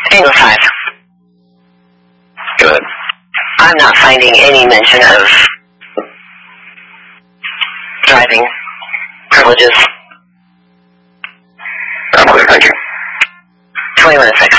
Tango 5. Good. I'm not finding any mention of driving privileges. I'm clear, thank you. 21 6.